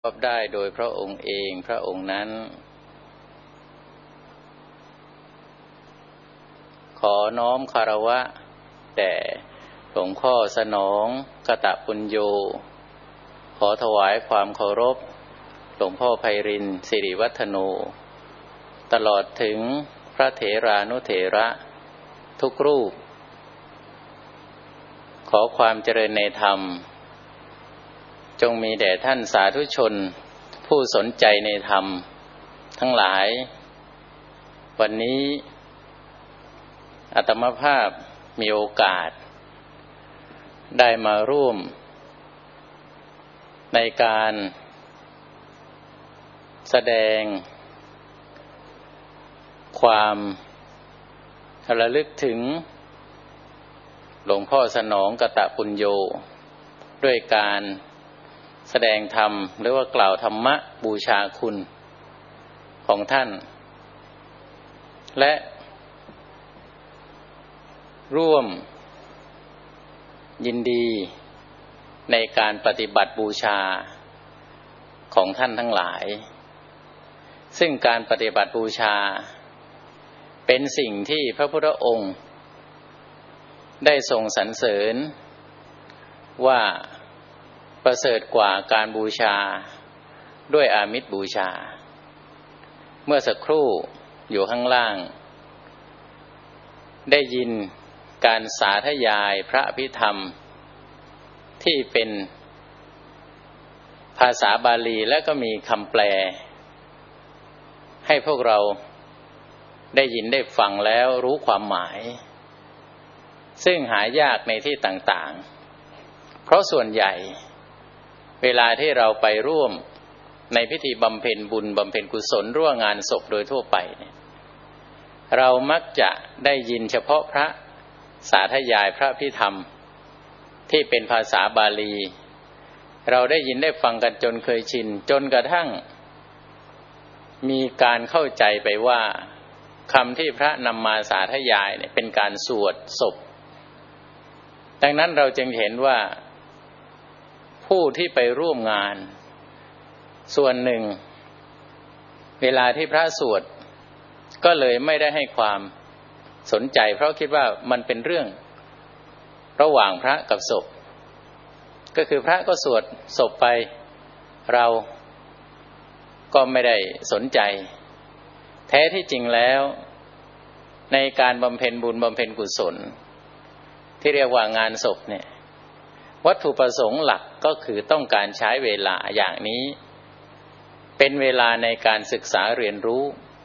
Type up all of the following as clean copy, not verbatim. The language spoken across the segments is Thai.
ชอบได้โดยพระองค์เองพระองค์นั้นขอน้อมคารวะแด่หลวงพ่อสนองกตปุญโญขอถวายความเคารพหลวงพ่อไพรินทร์สิริวัฒโนตลอดถึงพระเถรานุเถระทุกรูปขอความเจริญในธรรมจงมีแด่ท่านสาธุชนผู้สนใจในธรรมทั้งหลายวันนี้อาตมภาพมีโอกาสได้มาร่วมในการแสดงความระลึกถึงหลวงพ่อสนองกตปุญโญด้วยการแสดงธรรมหรือว่ากล่าวธรรมะบูชาคุณของท่านและร่วมยินดีในการปฏิบัติบูชาของท่านทั้งหลายซึ่งการปฏิบัติบูชาเป็นสิ่งที่พระพุทธองค์ได้ทรงสรรเสริญว่าประเสริฐกว่าการบูชาด้วยอามิสบูชาเมื่อสักครู่อยู่ข้างล่างได้ยินการสาธยายพระอภิธรรมที่เป็นภาษาบาลีและก็มีคำแปลให้พวกเราได้ยินได้ฟังแล้วรู้ความหมายซึ่งหายากในที่ต่างๆเพราะส่วนใหญ่เวลาที่เราไปร่วมในพิธีบำเพ็ญบุญบำเพ็ญกุศลร่วมงานศพโดยทั่วไปเนี่ยเรามักจะได้ยินเฉพาะพระสาธยายพระอภิธรรมที่เป็นภาษาบาลีเราได้ยินได้ฟังกันจนเคยชินจนกระทั่งมีการเข้าใจไปว่าคำที่พระนำมาสาธยายเนี่ยเป็นการสวดศพดังนั้นเราจึงเห็นว่าผู้ที่ไปร่วมงานส่วนหนึ่งเวลาที่พระสวดก็เลยไม่ได้ให้ความสนใจเพราะคิดว่ามันเป็นเรื่องระหว่างพระกับศพก็คือพระก็สวดศพไปเราก็ไม่ได้สนใจแท้ที่จริงแล้วในการบำเพ็ญบุญบำเพ็ญกุศลที่เรียกว่างานศพเนี่ยวัตถุประสงค์หลักก็คือต้องการใช้เวลาอย่างนี้เป็นเวลาในการศึกษาเรียนรู้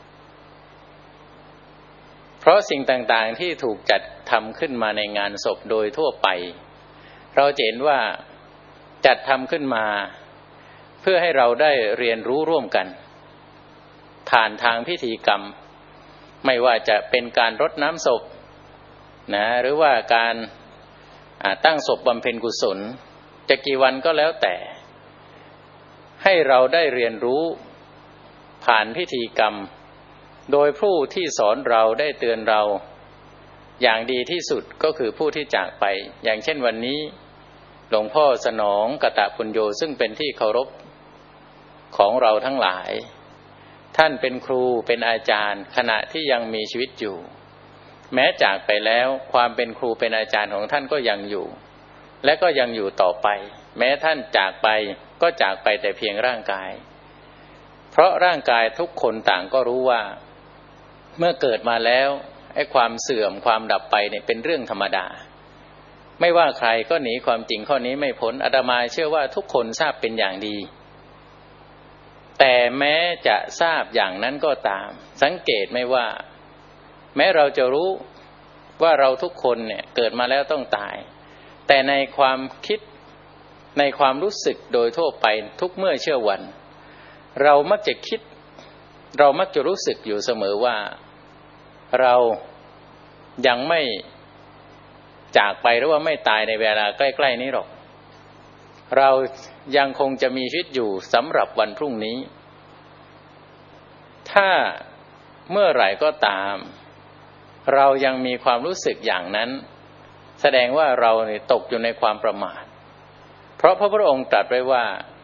เพราะสิ่งต่างๆที่ถูกจัดทำขึ้นมาในงานศพโดยทั่วไปเราเห็นว่าจัดทำขึ้นมาเพื่อให้เราได้เรียนรู้ร่วมกันผ่านทางพิธีกรรมไม่ว่าจะเป็นการรดน้ำศพนะหรือว่าการตั้งศพบำเพ็ญกุศลจะกี่วันก็แล้วแต่ให้เราได้เรียนรู้ผ่านพิธีกรรมโดยผู้ที่สอนเราได้เตือนเราอย่างดีที่สุดก็คือผู้ที่จากไปอย่างเช่นวันนี้หลวงพ่อสนองกตปุญโญซึ่งเป็นที่เคารพของเราทั้งหลายท่านเป็นครูเป็นอาจารย์ขณะที่ยังมีชีวิตอยู่แม้จากไปแล้วความเป็นครูเป็นอาจารย์ของท่านก็ยังอยู่และก็ยังอยู่ต่อไปแม้ท่านจากไปก็จากไปแต่เพียงร่างกายเพราะร่างกายทุกคนต่างก็รู้ว่าเมื่อเกิดมาแล้วไอ้ความเสื่อมความดับไปเนี่ยเป็นเรื่องธรรมดาไม่ว่าใครก็หนีความจริงข้อนี้ไม่พ้นอาตมาเชื่อว่าทุกคนทราบเป็นอย่างดีแต่แม้จะทราบอย่างนั้นก็ตามสังเกตไหมว่าแม้เราจะรู้ว่าเราทุกคนเนี่ยเกิดมาแล้วต้องตายแต่ในความคิดในความรู้สึกโดยทั่วไปทุกเมื่อเชื่อวันเรามักจะคิดเรามักจะรู้สึกอยู่เสมอว่าเรายังไม่จากไปหรือว่าไม่ตายในเวลาใกล้ๆนี้หรอกเรายังคงจะมีชีวิตอยู่สำหรับวันพรุ่งนี้ถ้าเมื่อไหร่ก็ตามเรายังมีความรู้สึกอย่างนั้นแสดงว่าเราตกอยู่ในความประมาทเพราะพระพุทธองค์ตรัสไว้ว่า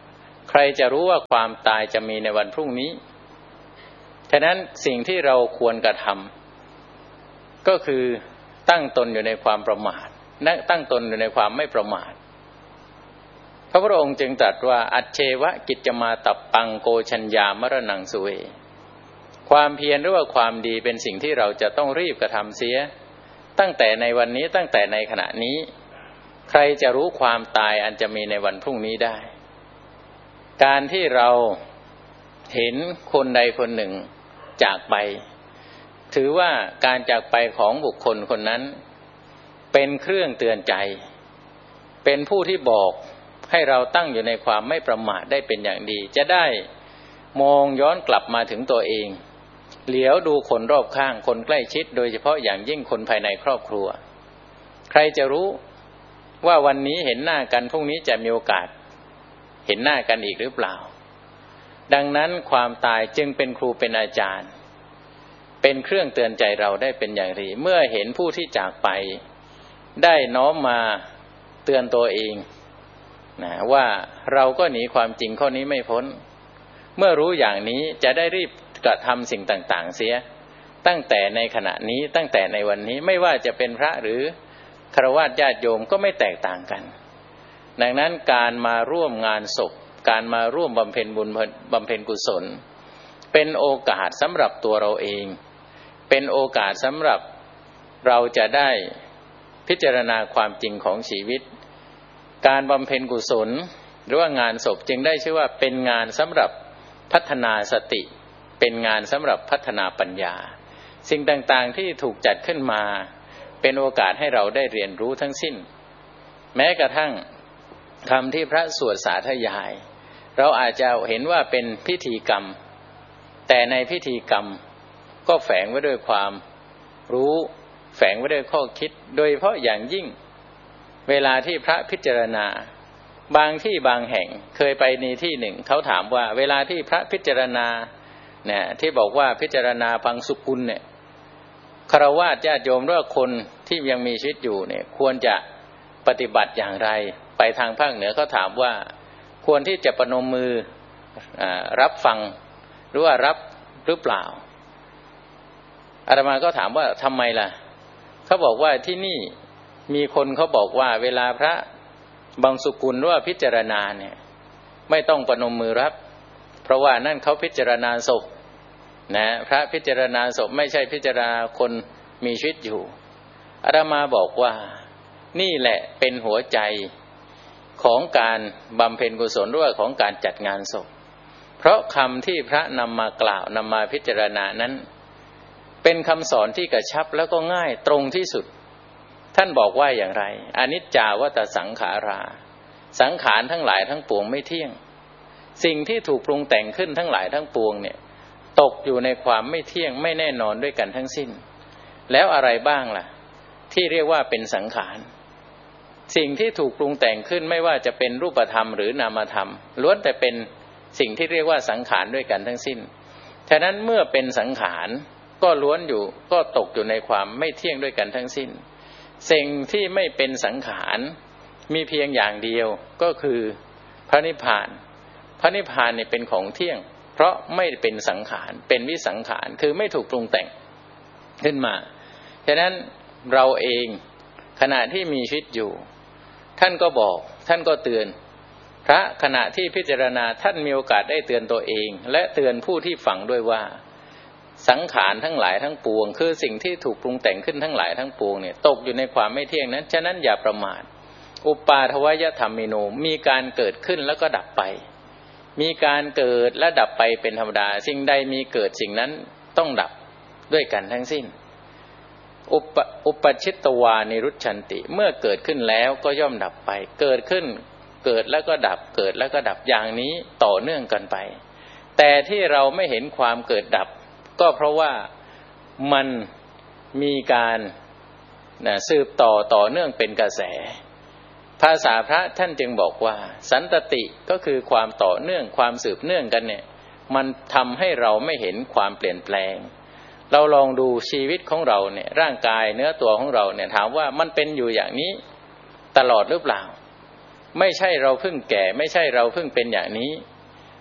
ใครจะรู้ว่าความตายจะมีในวันพรุ่งนี้ฉะนั้นสิ่งที่เราควรกระทำก็คือตั้งตนอยู่ในความประมาทตั้งตนอยู่ในความไม่ประมาทพระพุทธองค์จึงตรัสว่าอัจเชวะกิจจมาตัปปังโกชัญญามรณังสุเวความเพียรหรือว่าความดีเป็นสิ่งที่เราจะต้องรีบกระทำเสียตั้งแต่ในวันนี้ตั้งแต่ในขณะนี้ใครจะรู้ความตายอันจะมีในวันพรุ่งนี้ได้การที่เราเห็นคนใดคนหนึ่งจากไปถือว่าการจากไปของบุคคลคนนั้นเป็นเครื่องเตือนใจเป็นผู้ที่บอกให้เราตั้งอยู่ในความไม่ประมาทได้เป็นอย่างดีจะได้มองย้อนกลับมาถึงตัวเองเหลียวดูคนรอบข้างคนใกล้ชิดโดยเฉพาะอย่างยิ่งคนภายในครอบครัวใครจะรู้ว่าวันนี้เห็นหน้ากันพรุ่งนี้จะมีโอกาสเห็นหน้ากันอีกหรือเปล่าดังนั้นความตายจึงเป็นครูเป็นอาจารย์เป็นเครื่องเตือนใจเราได้เป็นอย่างดีเมื่อเห็นผู้ที่จากไปได้น้อมมาเตือนตัวเองนะว่าเราก็หนีความจริงข้อนี้ไม่พ้นเมื่อรู้อย่างนี้จะได้รีบกระทำสิ่งต่างๆเสียตั้งแต่ในขณะนี้ตั้งแต่ในวันนี้ไม่ว่าจะเป็นพระหรือฆราวาสญาติโยมก็ไม่แตกต่างกันดังนั้นการมาร่วมงานศพการมาร่วมบำเพ็ญบุญบำเพ็ญกุศลเป็นโอกาสสำหรับตัวเราเองเป็นโอกาสสำหรับเราจะได้พิจารณาความจริงของชีวิตการบำเพ็ญกุศลหรือว่างานศพจึงได้ชื่อว่าเป็นงานสำหรับพัฒนาสติเป็นงานสำหรับพัฒนาปัญญาสิ่งต่างๆที่ถูกจัดขึ้นมาเป็นโอกาสให้เราได้เรียนรู้ทั้งสิ้นแม้กระทั่งคำที่พระสวดสาธยายเราอาจจะเห็นว่าเป็นพิธีกรรมแต่ในพิธีกรรมก็แฝงไว้ด้วยความรู้แฝงไว้ด้วยข้อคิดโดยเฉพาะอย่างยิ่งเวลาที่พระพิจารณาบางที่บางแห่งเคยไปในที่หนึ่งเขาถามว่าเวลาที่พระพิจารณาเนี่ยที่บอกว่าพิจารณาพังสุกุลเนี่ยฆราวาสญาติโยมหรือว่าคนที่ยังมีชีวิตอยู่เนี่ยควรจะปฏิบัติอย่างไรไปทางภาคเหนือเขาถามว่าควรที่จะประนมมือรับฟังหรือว่ารับหรือเปล่าอาตมาก็ถามว่าทำไมล่ะเขาบอกว่าที่นี่มีคนเขาบอกว่าเวลาพระบังสุกุลหรือว่าพิจารณาเนี่ยไม่ต้องประนมมือรับเพราะว่านั่นเขาพิจารณาศพนะพระพิจารณาศพไม่ใช่พิจารณาคนมีชีวิตอยู่อาตมาบอกว่านี่แหละเป็นหัวใจของการบำเพ็ญกุศลหรือว่าของการจัดงานศพเพราะคำที่พระนำมากล่าวนำมาพิจารณานั้นเป็นคำสอนที่กระชับแล้วก็ง่ายตรงที่สุดท่านบอกว่าอย่างไรอนิจจาวัฏสังขาราสังขารทั้งหลายทั้งปวงไม่เที่ยงสิ่งที่ถูกปรุงแต่งขึ้นทั้งหลายทั้งปวงเนี่ยตกอยู่ในความไม่เที่ยงไม่แน่นอนด้วยกันทั้งสิ้นแล้วอะไรบ้างล่ะที่เรียกว่าเป็นสังขารสิ่งที่ถูกปรุงแต่งขึ้นไม่ว่าจะเป็นรูปธรรมหรือนามธรรมล้วนแต่เป็นสิ่งที่เรียกว่าสังขารด้วยกันทั้งสิ้นฉะนั้นเมื่อเป็นสังขารก็ล้วนอยู่ก็ตกอยู่ในความไม่เที่ยงด้วยกันทั้งสิ้นสิ่งที่ไม่เป็นสังขารมีเพียงอย่างเดียวก็คือพระนิพพานพระนิพพานเนี่ยเป็นของเที่ยงเพราะไม่เป็นสังขารเป็นวิสังขารคือไม่ถูกปรุงแต่งขึ้นมาฉะนั้นเราเองขณะที่มีชีวิตอยู่ท่านก็บอกท่านก็เตือนพระขณะที่พิจารณาท่านมีโอกาสได้เตือนตัวเองและเตือนผู้ที่ฟังด้วยว่าสังขารทั้งหลายทั้งปวงคือสิ่งที่ถูกปรุงแต่งขึ้นทั้งหลายทั้งปวงเนี่ยตกอยู่ในความไม่เที่ยงนั้นฉะนั้นอย่าประมาทอุปาทวยธรรมิโนมีการเกิดขึ้นแล้วก็ดับไปมีการเกิดและดับไปเป็นธรรมดาสิ่งใดมีเกิดสิ่งนั้นต้องดับด้วยกันทั้งสิ้นอุปชิตตวานิรุชชันติเมื่อเกิดขึ้นแล้วก็ย่อมดับไปเกิดขึ้นเกิดแล้วก็ดับเกิดแล้วก็ดับอย่างนี้ต่อเนื่องกันไปแต่ที่เราไม่เห็นความเกิดดับก็เพราะว่ามันมีการสืบต่อเนื่องเป็นกระแสภาษาพระท่านจึงบอกว่าสันตติก็คือความต่อเนื่องความสืบเนื่องกันเนี่ยมันทำให้เราไม่เห็นความเปลี่ยนแปลงเราลองดูชีวิตของเราเนี่ยร่างกายเนื้อตัวของเราเนี่ยถามว่ามันเป็นอยู่อย่างนี้ตลอดหรือเปล่าไม่ใช่เราเพิ่งแก่ไม่ใช่เราเพิ่งเป็นอย่างนี้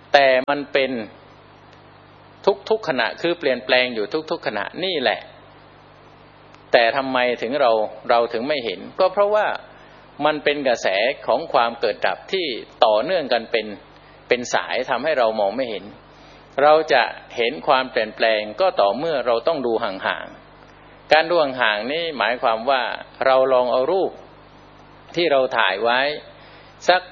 แต่มันเป็นทุกขณะคือเปลี่ยนแปลงอยู่ทุกขณะนี่แหละแต่ทำไมถึงเราถึงไม่เห็นก็เพราะว่ามันเป็นกระแสของความเกิดดับที่ต่อเนื่องกันเป็นสายทำให้เรามองไม่เห็นเราจะเห็นความเปลี่ยนแปลงก็ต่อเมื่อเราต้องดูห่างๆการดูห่างๆนี่หมายความว่าเราลองเอารูปที่เราถ่ายไว้สัก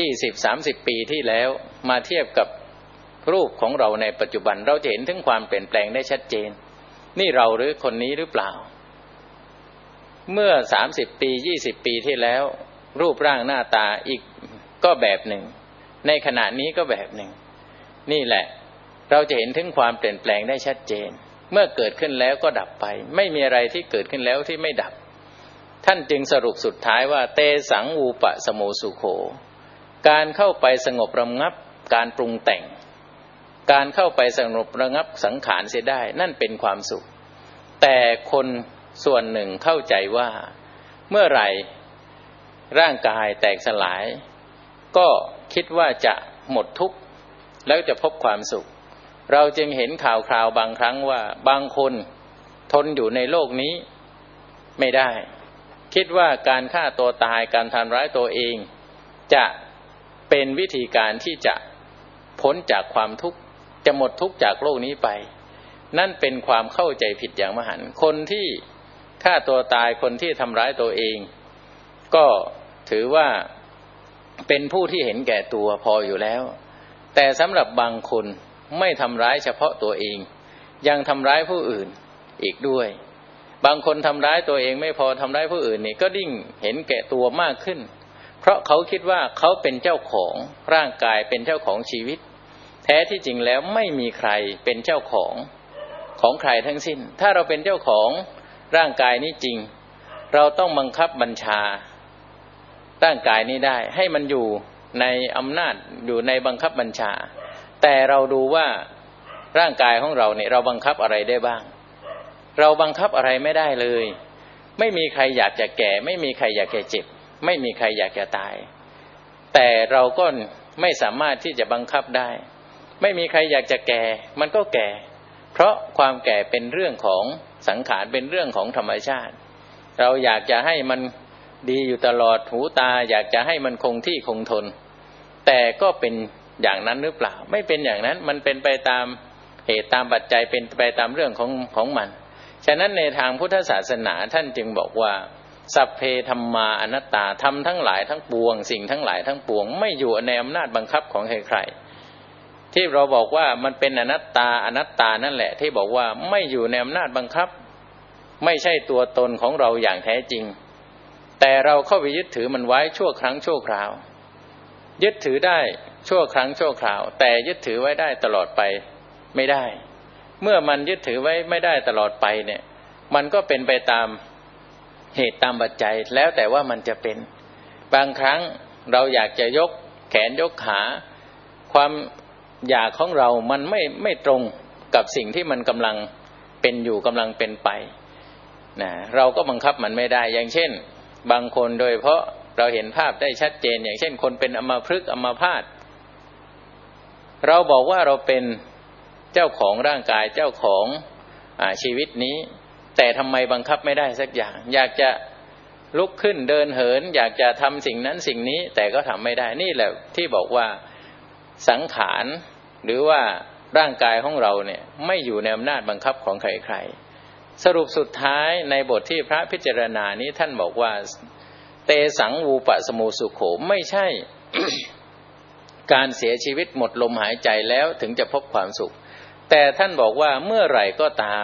20-30 ปีที่แล้วมาเทียบกับรูปของเราในปัจจุบันเราจะเห็นถึงความเปลี่ยนแปลงได้ชัดเจนนี่เราหรือคนนี้หรือเปล่าเมื่อ30 ปี20 ปีที่แล้วรูปร่างหน้าตาอีกก็แบบหนึ่งในขณะนี้ก็แบบหนึ่งนี่แหละเราจะเห็นถึงความเปลี่ยนแปลงได้ชัดเจนเมื่อเกิดขึ้นแล้วก็ดับไปไม่มีอะไรที่เกิดขึ้นแล้วที่ไม่ดับท่านจึงสรุปสุดท้ายว่าเตสังวูปะสโมสุโขการเข้าไปสงบระงับการปรุงแต่งการเข้าไปสงบระงับสังขารเสียได้นั่นเป็นความสุขแต่คนส่วนหนึ่งเข้าใจว่าเมื่อไหร่ร่างกายแตกสลายก็คิดว่าจะหมดทุกข์แล้วจะพบความสุขเราจึงเห็นข่าวคราวบางครั้งว่าบางคนทนอยู่ในโลกนี้ไม่ได้คิดว่าการฆ่าตัวตายการทำร้ายตัวเองจะเป็นวิธีการที่จะพ้นจากความทุกข์จะหมดทุกข์จากโลกนี้ไปนั่นเป็นความเข้าใจผิดอย่างมหันต์คนที่ฆ่าตัวตายคนที่ทำร้ายตัวเองก็ถือว่าเป็นผู้ที่เห็นแก่ตัวพออยู่แล้วแต่สำหรับบางคนไม่ทำร้ายเฉพาะตัวเองยังทำร้ายผู้อื่นอีกด้วยบางคนทำร้ายตัวเองไม่พอทำร้ายผู้อื่นนี่ก็ยิ่งเห็นแก่ตัวมากขึ้นเพราะเขาคิดว่าเขาเป็นเจ้าของร่างกายเป็นเจ้าของชีวิตแท้ที่จริงแล้วไม่มีใครเป็นเจ้าของใครทั้งสิ้นถ้าเราเป็นเจ้าของร่างกายนี้จริงเราต้องบังคับบัญชาร่างกายนี้ได้ให้มันอยู่ในอำนาจอยู่ในบังคับบัญชาแต่เราดูว่าร่างกายของเราเนี่ยเราบังคับอะไรได้บ้างเราบังคับอะไรไม่ได้เลยไม่มีใครอยากจะแก่ไม่มีใครอยากจะเจ็บไม่มีใครอยากจะตายแต่เราก็ไม่สามารถที่จะบังคับได้ไม่มีใครอยากจะแก่มันก็แก่เพราะความแก่เป็นเรื่องของสังขารเป็นเรื่องของธรรมชาติเราอยากจะให้มันดีอยู่ตลอดหูตาอยากจะให้มันคงที่คงทนแต่ก็เป็นอย่างนั้นหรือเปล่าไม่เป็นอย่างนั้นมันเป็นไปตามเหตุตามปัจจัยเป็นไปตามเรื่องของมันฉะนั้นในทางพุทธศาสนาท่านจึงบอกว่าสัพเพธัมมาอนัตตาธรรมทั้งหลายทั้งปวงสิ่งทั้งหลายทั้งปวงไม่อยู่ในอำนาจบังคับของใครๆที่เราบอกว่ามันเป็นอนัตตานั่นแหละที่บอกว่าไม่อยู่ในอำนาจบังคับไม่ใช่ตัวตนของเราอย่างแท้จริงแต่เราเข้าไปยึดถือมันไว้ชั่วครั้งชั่วคราวยึดถือได้ชั่วครั้งชั่วคราวแต่ยึดถือไว้ได้ตลอดไปไม่ได้เมื่อมันยึดถือไว้ไม่ได้ตลอดไปเนี่ยมันก็เป็นไปตามเหตุตามปัจจัยแล้วแต่ว่ามันจะเป็นบางครั้งเราอยากจะยกแขนยกขาความอยากของเรามันไม่ตรงกับสิ่งที่มันกำลังเป็นอยู่กำลังเป็นไปนะเราก็บังคับมันไม่ได้อย่างเช่นบางคนโดยเพราะเราเห็นภาพได้ชัดเจนอย่างเช่นคนเป็นอัมพฤกษ์อัมพาตเราบอกว่าเราเป็นเจ้าของร่างกายเจ้าของชีวิตนี้แต่ทำไมบังคับไม่ได้สักอย่างอยากจะลุกขึ้นเดินเหินอยากจะทำสิ่งนั้นสิ่งนี้แต่ก็ทำไม่ได้นี่แหละที่บอกว่าสังขารหรือว่าร่างกายของเราเนี่ยไม่อยู่ในอำนาจบังคับของใครๆสรุปสุดท้ายในบทที่พระพิจารณานี้ท่านบอกว่าเตสังวูปะสโมสุโขไม่ใช่ การเสียชีวิตหมดลมหายใจแล้วถึงจะพบความสุขแต่ท่านบอกว่าเมื่อไหร่ก็ตาม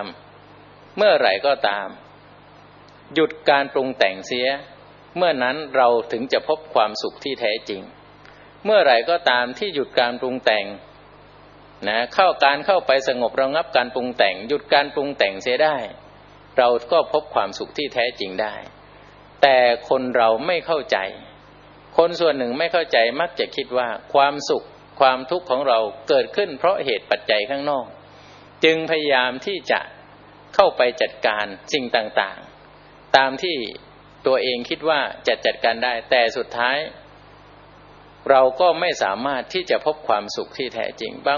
หยุดการปรุงแต่งเสียเมื่อนั้นเราถึงจะพบความสุขที่แท้จริงเมื่อไหร่ก็ตามที่หยุดการปรุงแต่งนะเข้าไปสงบระงับการปรุงแต่งหยุดการปรุงแต่งเสียได้เราก็พบความสุขที่แท้จริงได้แต่คนเราไม่เข้าใจคนส่วนหนึ่งไม่เข้าใจมักจะคิดว่าความสุขความทุกข์ของเราเกิดขึ้นเพราะเหตุปัจจัยข้างนอกจึงพยายามที่จะเข้าไปจัดการสิ่งต่างๆตามที่ตัวเองคิดว่าจะจัดการได้แต่สุดท้ายเราก็ไม่สามารถที่จะพบความสุขที่แท้จริง